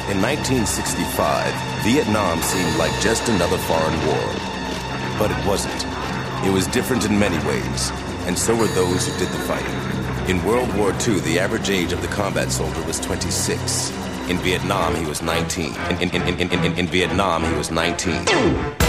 In 1965, Vietnam seemed like just another foreign war. But it wasn't. It was different in many ways, and so were those who did the fighting. In World War II, the average age of the combat soldier was 26. In Vietnam, he was 19. In Vietnam, he was 19.